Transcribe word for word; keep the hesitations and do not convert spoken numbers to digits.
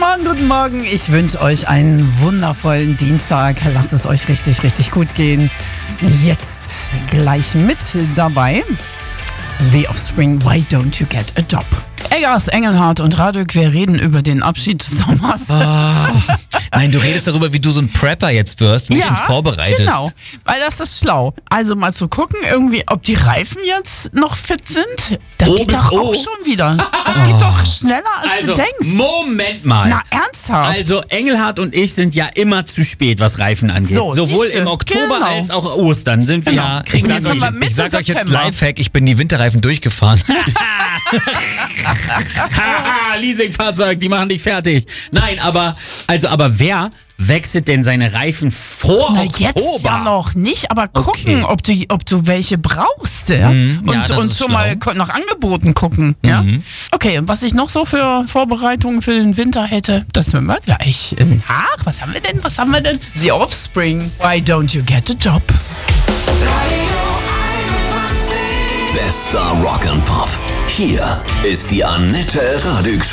Morgen, guten Morgen. Ich wünsche euch einen wundervollen Dienstag. Lasst es euch richtig, richtig gut gehen. Jetzt gleich mit dabei The Offspring, Why Don't You Get a Job? Eggers, Engelhardt und Radök, wir reden über den Abschied des Sommers. Oh. Nein, du redest darüber, wie du so ein Prepper jetzt wirst und dich Ja, vorbereitest. genau, weil das ist schlau. Also mal zu gucken, irgendwie, ob die Reifen jetzt noch fit sind. Das Oh, geht bis- doch auch oh. schon wieder. Das geht doch schneller, als Also, du denkst. Moment mal. Na, ernsthaft? Also, Engelhardt und ich sind ja immer zu spät, was Reifen angeht. So, Sowohl siehste, im Oktober genau. als auch Ostern sind wir Genau. ja. Kriegen Ich wir sag jetzt euch, aber Mitte ich sag euch jetzt September. Lifehack, ich bin die Winterreifen durchgefahren. Haha, Leasingfahrzeug, die machen dich fertig. Nein, aber, also, aber wer wechselt denn seine Reifen vor Na, Oktober? jetzt ja noch nicht, aber gucken, Okay. ob, du, ob du welche brauchst. Ja? Mhm, ja, und das und ist schon schlau. mal ko- nach Angeboten gucken. Ja? Okay, und was ich noch so für Vorbereitungen für den Winter hätte, das hören wir gleich nach. Was haben wir denn? Was haben wir denn? The Offspring, Why Don't You Get a Job? Bester Rock and Pop. Hier ist die Annette Radük Show.